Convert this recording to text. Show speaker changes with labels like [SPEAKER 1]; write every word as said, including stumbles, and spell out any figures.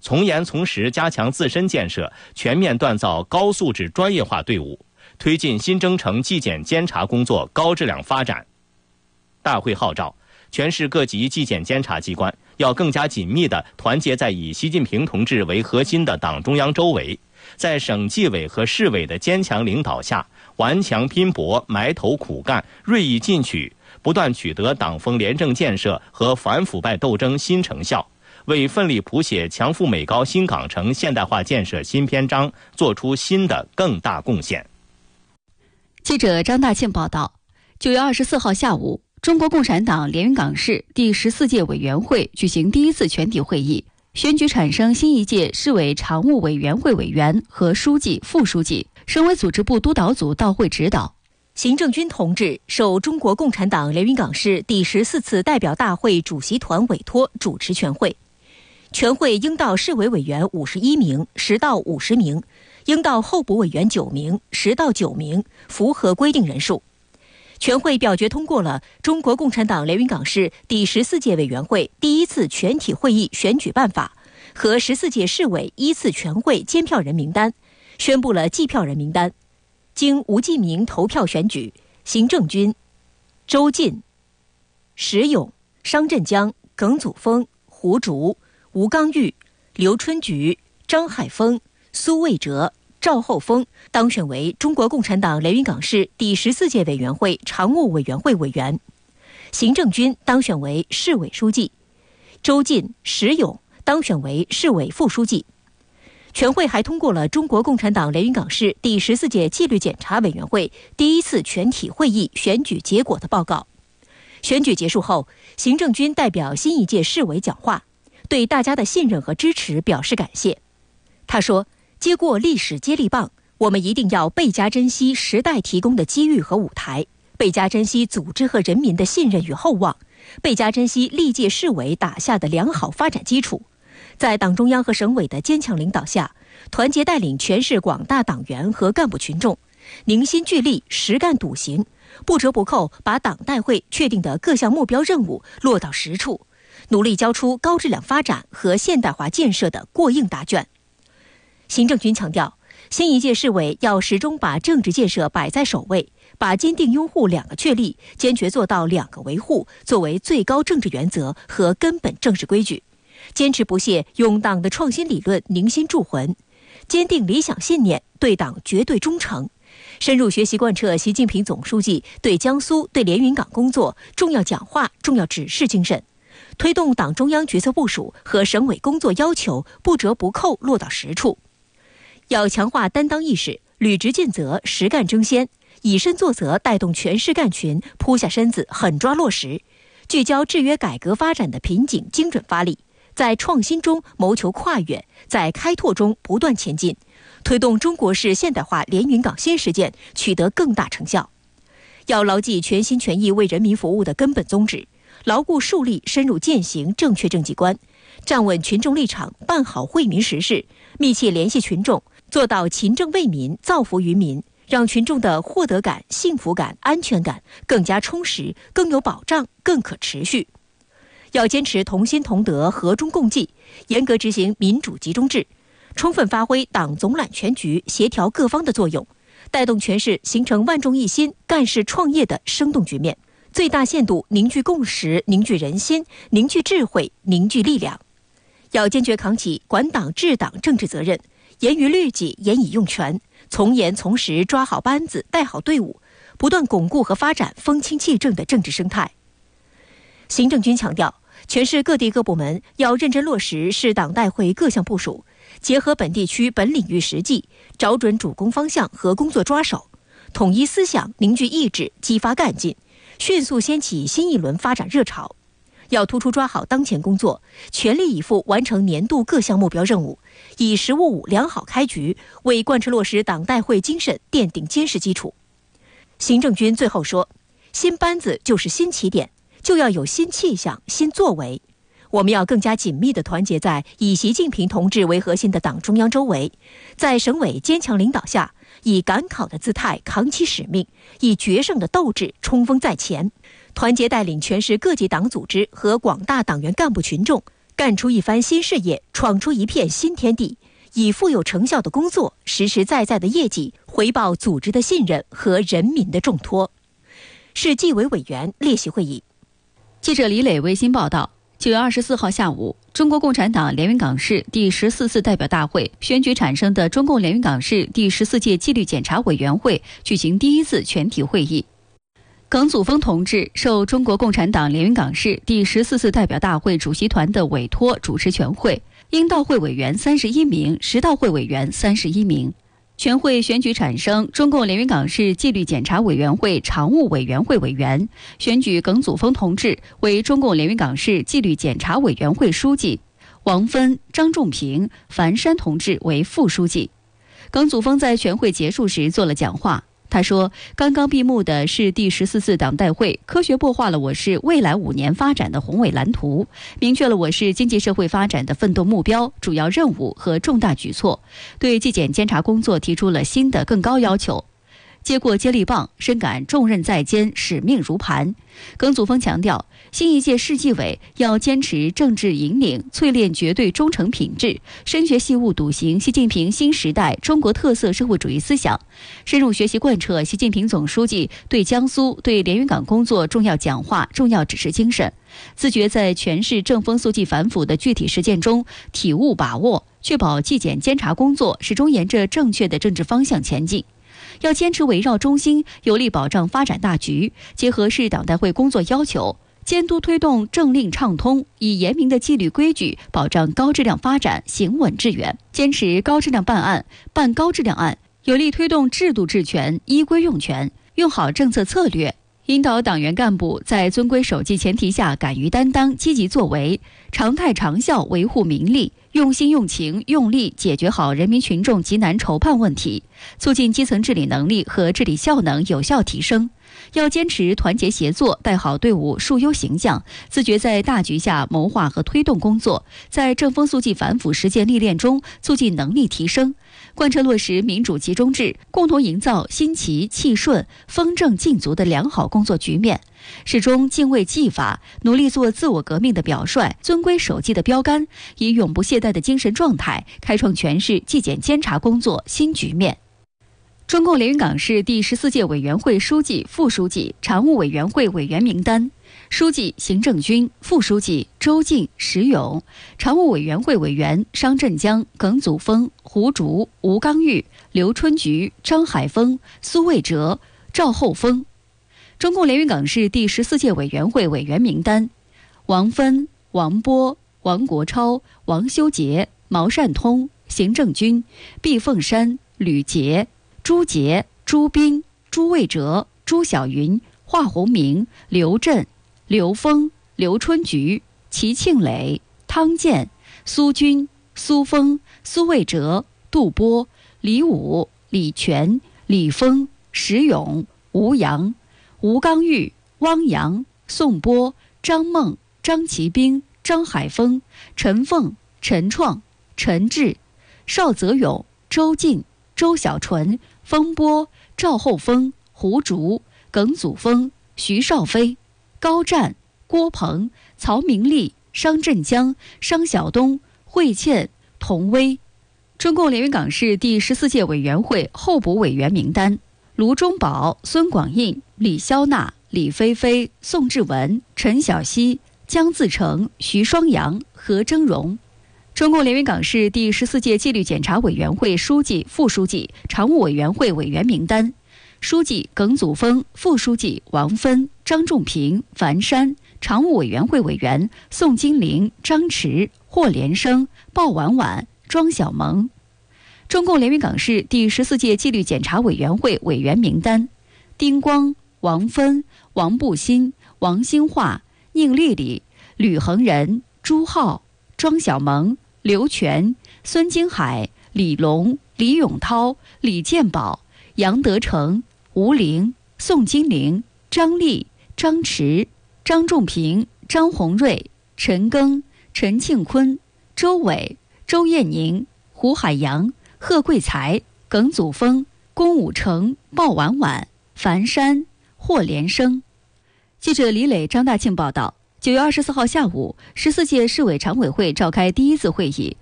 [SPEAKER 1] 从严从实加强自身建设，全面锻造高素质专业化队伍，推进新征程纪检监察工作高质量发展。大会号召全市各级纪检监察机关要更加紧密地团结在以习近平同志为核心的党中央周围，在省纪委和市委的坚强领导下，顽强拼搏，埋头苦干，锐意进取，不断取得党风廉政建设和反腐败斗争新成效，为奋力谱写强富美高新港城现代化建设新篇章做出新的更大贡献。
[SPEAKER 2] 记者张大庆报道，九月二十四号下午，中国共产党连云港市第十四届委员会举行第一次全体会议，选举产生新一届市委常务委员会委员和书记、副书记，省委组织部督导组到会指导。
[SPEAKER 3] 邢正军同志受中国共产党连云港市第十四次代表大会主席团委托主持全会。全会应到市委委员五十一名，实到五十名，应到候补委员九名，实到九名，符合规定人数。全会表决通过了中国共产党连云港市第十四届委员会第一次全体会议选举办法和十四届市委依次全会监票人名单，宣布了计票人名单。经无记名投票选举，邢正军、周进、石勇、商振江、耿祖峰、胡竹、吴刚玉、刘春菊、张海峰、苏卫哲、赵厚峰当选为中国共产党连云港市第十四届委员会常务委员会委员，邢正军当选为市委书记，周进、石勇当选为市委副书记。全会还通过了中国共产党连云港市第十四届纪律检查委员会第一次全体会议选举结果的报告。选举结束后，邢正军代表新一届市委讲话，对大家的信任和支持表示感谢。他说，接过历史接力棒，我们一定要倍加珍惜时代提供的机遇和舞台，倍加珍惜组织和人民的信任与厚望，倍加珍惜历届市委打下的良好发展基础。在党中央和省委的坚强领导下，团结带领全市广大党员和干部群众，凝心聚力，实干笃行，不折不扣把党代会确定的各项目标任务落到实处，努力交出高质量发展和现代化建设的过硬答卷。邢正军强调，新一届市委要始终把政治建设摆在首位，把坚定拥护两个确立，坚决做到两个维护作为最高政治原则和根本政治规矩，坚持不懈用党的创新理论凝心铸魂，坚定理想信念，对党绝对忠诚，深入学习贯彻习近平总书记对江苏、对连云港工作重要讲话、重要指示精神，推动党中央决策部署和省委工作要求不折不扣落到实处。要强化担当意识，履职尽责，实干争先，以身作则，带动全市干群扑下身子，狠抓落实，聚焦制约改革发展的瓶颈，精准发力，在创新中谋求跨越，在开拓中不断前进，推动中国式现代化连云港新实践取得更大成效。要牢记全心全意为人民服务的根本宗旨，牢固树立深入践行正确政绩观，站稳群众立场，办好惠民实事，密切联系群众，做到勤政为民、造福于民，让群众的获得感、幸福感、安全感更加充实、更有保障、更可持续。要坚持同心同德、和衷共济，严格执行民主集中制，充分发挥党总揽全局、协调各方的作用，带动全市形成万众一心、干事创业的生动局面，最大限度凝聚共识、凝聚人心、凝聚智慧、凝聚力量。要坚决扛起管党治党政治责任，严于律己、严以用权，从严从实抓好班子、带好队伍，不断巩固和发展风清气正的政治生态。邢正军强调，全市各地各部门要认真落实市党代会各项部署，结合本地区本领域实际，找准主攻方向和工作抓手，统一思想，凝聚意志，激发干劲，迅速掀起新一轮发展热潮。要突出抓好当前工作，全力以赴完成年度各项目标任务，以“十五五”良好开局，为贯彻落实党代会精神奠定坚实基础。邢正军最后说，新班子就是新起点，就要有新气象、新作为。我们要更加紧密地团结在以习近平同志为核心的党中央周围，在省委坚强领导下，以赶考的姿态扛起使命，以决胜的斗志冲锋在前，团结带领全市各级党组织和广大党员干部群众， 干出一番新事业，闯出一片新天地，以富有成效的工作、实实在在的业绩回报组织的信任和人民的重托。市纪委委员列席会议。
[SPEAKER 2] 记者李磊微信报道，九月二十四号下午，中国共产党连云港市第十四次代表大会选举产生的中共连云港市第十四届纪律检查委员会举行第一次全体会议。耿祖峰同志受中国共产党连云港市第十四次代表大会主席团的委托主持全会，应到会委员三十一名，实到会委员三十一名。全会选举产生中共连云港市纪律检查委员会常务委员会委员，选举耿祖峰同志为中共连云港市纪律检查委员会书记，王芬、张仲平、樊山同志为副书记。耿祖峰在全会结束时做了讲话，他说，刚刚闭幕的是第十四次党代会，科学擘画了我市未来五年发展的宏伟蓝图，明确了我市经济社会发展的奋斗目标、主要任务和重大举措，对纪检监察工作提出了新的更高要求。接过接力棒，深感重任在肩，使命如磐。耿祖峰强调，新一届市纪委要坚持政治引领，淬炼绝对忠诚品质，深学细悟笃行习近平新时代中国特色社会主义思想，深入学习贯彻习近平总书记对江苏、对连云港工作重要讲话、重要指示精神，自觉在全市正风肃纪反腐的具体实践中体悟把握，确保纪检监察工作始终沿着正确的政治方向前进。要坚持围绕中心，有力保障发展大局，结合市党代会工作要求，监督推动政令畅通，以严明的纪律规矩保障高质量发展，行稳致远，坚持高质量办案，办高质量案，有力推动制度治权、依规用权，用好政策策略，引导党员干部在遵规守纪前提下敢于担当、积极作为，常态长效维护民利，用心用情用力解决好人民群众急难愁盼问题，促进基层治理能力和治理效能有效提升。要坚持团结协作，带好队伍树优形象，自觉在大局下谋划和推动工作，在正风肃纪反腐实践历练中促进能力提升，贯彻落实民主集中制，共同营造新奇气顺、风正劲足的良好工作局面，始终敬畏纪法，努力做自我革命的表率，遵规守纪的标杆，以永不懈怠的精神状态，开创全市纪检监察工作新局面。中共连云港市第十四届委员会书记、副书记、常务委员会委员名单：书记邢正军，副书记周进、石勇，常务委员会委员商振江、耿祖峰、胡竹、吴刚玉、刘春菊、张海峰、苏卫哲、赵厚峰。中共连云港市第十四届委员会委员名单：王芬、王波、王国超、王修杰、毛善通、邢正军、毕凤山、吕杰、朱杰、朱斌、朱卫哲、朱晓云、华洪明、刘振、刘峰、刘春菊、齐庆磊、汤健、苏军、苏峰、苏卫哲、杜波、李武、李全、李峰、石勇、吴阳、吴刚玉、汪洋、宋波、张梦、张其兵、张海峰、陈凤、陈创、陈志、邵泽勇、周进、周小纯、风波、赵厚峰、胡竹、耿祖峰、徐少飞、高湛、郭鹏、曹明利、商振江、商晓东、惠倩、童威。中共连云港市第十四届委员会候补委员名单：卢中宝、孙广印、李肖娜、李飞飞、宋志文、陈小希、姜自成、徐双阳、何峥嵘。中共连云港市第十四届纪律检查委员会书记、副书记、常务委员会委员名单：书记耿祖峰，副书记王芬、张仲平、樊山，常务委员会委员宋金玲、张弛、霍连生、鲍婉婉、庄小萌。中共连云港市第十四届纪律检查委员会委员名单：丁光、王芬、王步新、王兴化、宁丽丽、吕恒仁、朱浩、庄小萌、刘全、孙金海、李龙、李永涛、李建宝、杨德成、吴玲、宋金玲、张丽、张弛、张仲平、张宏瑞、陈庚、陈庆坤、周伟、周艳宁、胡海洋、贺贵才、耿祖峰、龚武成、鲍婉婉、樊山、霍连生。记者李磊、张大庆报道。 九月二十四号下午，十四届市委常委会召开第一次会议，